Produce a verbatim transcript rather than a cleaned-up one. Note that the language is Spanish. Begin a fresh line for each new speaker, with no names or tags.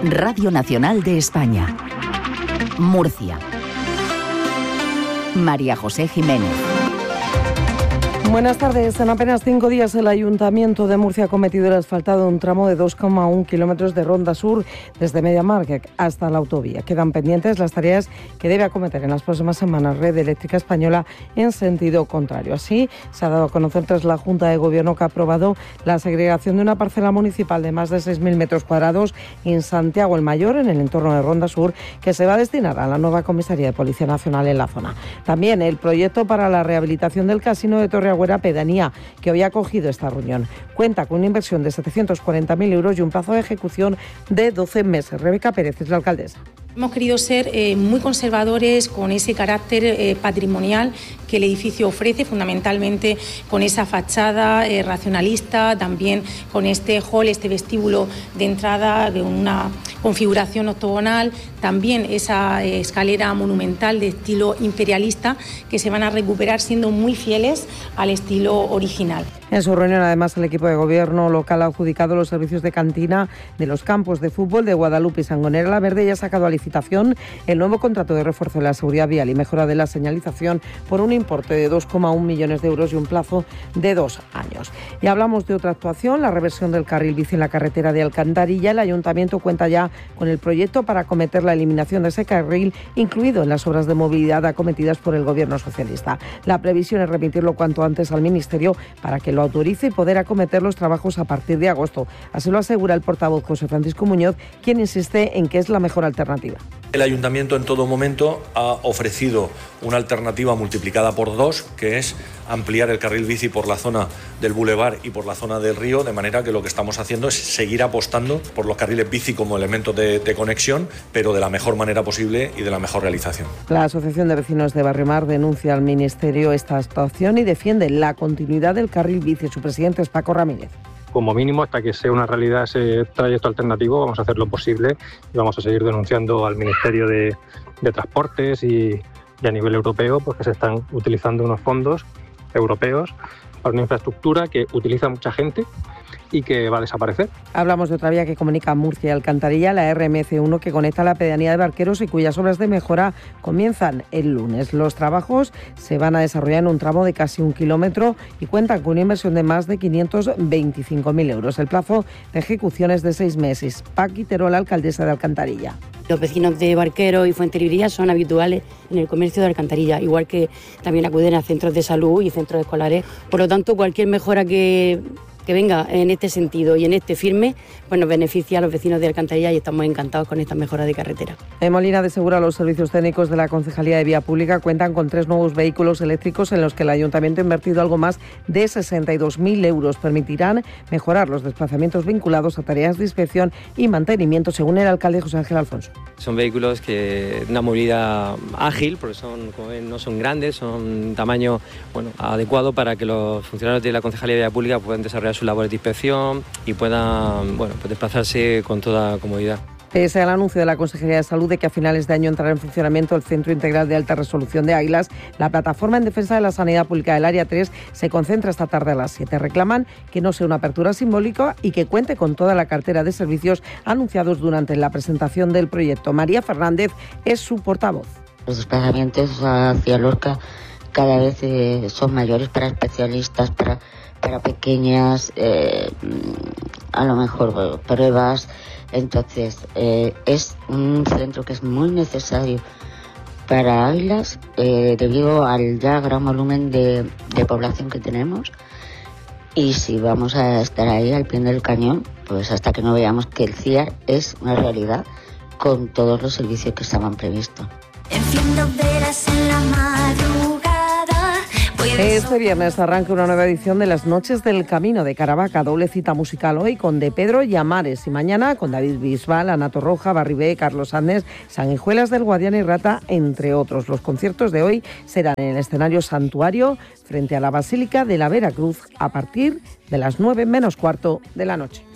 Radio Nacional de España. Murcia. María José Jiménez.
Buenas tardes. En apenas cinco días el Ayuntamiento de Murcia ha cometido el asfaltado de un tramo de dos coma uno kilómetros de Ronda Sur desde Mediamarkt hasta la autovía. Quedan pendientes las tareas que debe acometer en las próximas semanas Red Eléctrica Española en sentido contrario. Así se ha dado a conocer tras la Junta de Gobierno que ha aprobado la segregación de una parcela municipal de más de seis mil metros cuadrados en Santiago el Mayor, en el entorno de Ronda Sur, que se va a destinar a la nueva comisaría de Policía Nacional en la zona. También el proyecto para la rehabilitación del casino de Torreagüera Pedanía, que hoy ha acogido esta reunión. Cuenta con una inversión de setecientos cuarenta mil euros y un plazo de ejecución de doce meses. Rebeca Pérez es la alcaldesa.
Hemos querido ser eh, muy conservadores con ese carácter eh, patrimonial que el edificio ofrece, fundamentalmente con esa fachada eh, racionalista, también con este hall, este vestíbulo de entrada de una configuración octogonal, también esa eh, escalera monumental de estilo imperialista que se van a recuperar siendo muy fieles al estilo original.
En su reunión, además, el equipo de gobierno local ha adjudicado los servicios de cantina de los campos de fútbol de Guadalupe y Sangonera la Verde y ha sacado a licitación el nuevo contrato de refuerzo de la seguridad vial y mejora de la señalización por un importe de dos coma uno millones de euros y un plazo de dos años. Y hablamos de otra actuación, la reversión del carril bici en la carretera de Alcantarilla. El Ayuntamiento cuenta ya con el proyecto para acometer la eliminación de ese carril, incluido en las obras de movilidad acometidas por el Gobierno socialista. La previsión es remitirlo cuanto antes al Ministerio para que lo autorice y poder acometer los trabajos a partir de agosto. Así lo asegura el portavoz José Francisco Muñoz, quien insiste en que es la mejor alternativa.
El Ayuntamiento en todo momento ha ofrecido una alternativa multiplicada por dos, que es ampliar el carril bici por la zona del Boulevard y por la zona del río, de manera que lo que estamos haciendo es seguir apostando por los carriles bici como elemento de, de conexión, pero de la mejor manera posible y de la mejor realización.
La Asociación de Vecinos de Barriomar denuncia al Ministerio esta actuación y defiende la continuidad del carril bici. Su presidente es Paco Ramírez.
Como mínimo, hasta que sea una realidad ese trayecto alternativo, vamos a hacer lo posible y vamos a seguir denunciando al Ministerio de, de Transportes y, y a nivel europeo, pues que se están utilizando unos fondos europeos para una infraestructura que utiliza mucha gente y que va a desaparecer.
Hablamos de otra vía que comunica Murcia y Alcantarilla, la R M C uno, que conecta la pedanía de Barqueros y cuyas obras de mejora comienzan el lunes. Los trabajos se van a desarrollar en un tramo de casi un kilómetro y cuentan con una inversión de más de quinientos veinticinco mil euros. El plazo de ejecución es de seis meses. Paqui Terola, alcaldesa de Alcantarilla.
Los vecinos de Barqueros y Fuenterribría son habituales en el comercio de Alcantarilla, igual que también acuden a centros de salud y centros escolares. Por lo tanto, cualquier mejora que... que venga en este sentido y en este firme, pues nos beneficia a los vecinos de Alcantarilla y estamos encantados con esta mejora de carretera.
En Molina de Segura, los servicios técnicos de la Concejalía de Vía Pública cuentan con tres nuevos vehículos eléctricos en los que el Ayuntamiento ha invertido algo más de sesenta y dos mil euros. Permitirán mejorar los desplazamientos vinculados a tareas de inspección y mantenimiento, según el alcalde José Ángel Alfonso.
Son vehículos que una movilidad ágil, porque son, no son grandes, son tamaño bueno, adecuado para que los funcionarios de la Concejalía de Vía Pública puedan desarrollar sus labores de inspección y puedan bueno, pues desplazarse con toda comodidad.
Pese al anuncio de la Consejería de Salud de que a finales de año entrará en funcionamiento el Centro Integral de Alta Resolución de Águilas, la plataforma en defensa de la sanidad pública del Área tres se concentra esta tarde a las siete. Reclaman que no sea una apertura simbólica y que cuente con toda la cartera de servicios anunciados durante la presentación del proyecto. María Fernández es su portavoz.
Los desplazamientos hacia Lorca cada vez eh, son mayores para especialistas, para, para pequeñas, eh, a lo mejor bueno, pruebas. Entonces, eh, es un centro que es muy necesario para Águilas eh, debido al ya gran volumen de, de población que tenemos. Y si vamos a estar ahí al pie del cañón, pues hasta que no veamos que el C I A R es una realidad con todos los servicios que estaban previstos.
Enciendo velas en la madrugada.
Este viernes arranca una nueva edición de las Noches del Camino de Caravaca, doble cita musical hoy con De Pedro y Amares y mañana con David Bisbal, Ana Torroja, Barribé, Carlos Andes, Sanguijuelas del Guadiana y Rata, entre otros. Los conciertos de hoy serán en el escenario Santuario frente a la Basílica de la Veracruz a partir de las nueve menos cuarto de la noche.